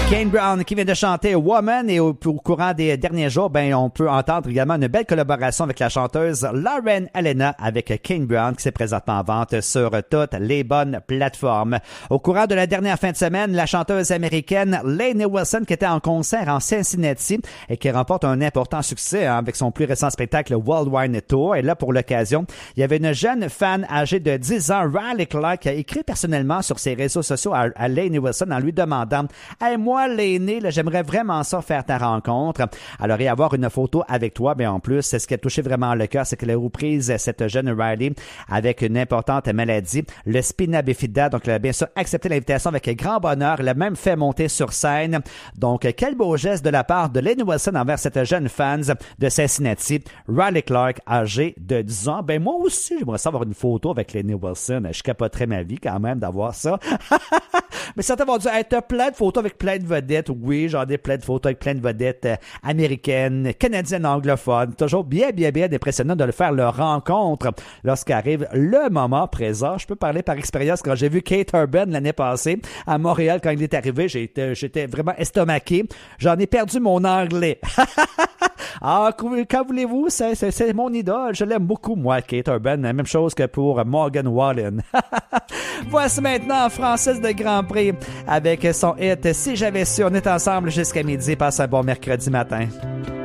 Kane Brown qui vient de chanter Woman et au courant des derniers jours, on peut entendre également une belle collaboration avec la chanteuse Lauren Helena avec Kane Brown qui s'est présentement en vente sur toutes les bonnes plateformes. Au courant de la dernière fin de semaine, la chanteuse américaine Lainey Wilson qui était en concert en Cincinnati et qui remporte un important succès avec son plus récent spectacle Worldwide Tour. Et là, pour l'occasion, il y avait une jeune fan âgée de 10 ans, Riley Clark, qui a écrit personnellement sur ses réseaux sociaux à Lainey Wilson en lui demandant « Hey, moi, Lainey, là, j'aimerais vraiment ça faire ta rencontre. » Alors, et avoir une photo avec toi, en plus, c'est ce qui a touché vraiment le cœur, c'est qu'elle a reprise cette jeune Riley avec une importante maladie, le spina bifida. Donc, elle a bien sûr accepté l'invitation avec grand bonheur. Elle a même fait monter sur scène. Donc, quel beau geste de la part de Lainey Wilson envers cette jeune fan de Cincinnati, Riley Clark, âgée de 10 ans. Moi aussi, j'aimerais ça avoir une photo avec Lainey Wilson. Je capoterais ma vie quand même d'avoir ça. Mais certains vont dire, hey, t'as plein de photos avec plein de vedettes. Oui, j'en ai plein de photos avec plein de vedettes américaines, canadiennes, anglophones. Toujours bien impressionnant de le faire leur rencontre lorsqu'arrive le moment présent. Je peux parler par expérience quand j'ai vu Kate Urban l'année passée à Montréal quand il est arrivé. J'étais vraiment estomaqué. J'en ai perdu mon anglais. Ah, quand voulez-vous, c'est mon idole. Je l'aime beaucoup, moi, Kate Urban. La même chose que pour Morgan Wallen. Voici maintenant Francis de Grand Prix avec son hit « Si j'avais su ». On est ensemble jusqu'à midi. Passe un bon mercredi matin.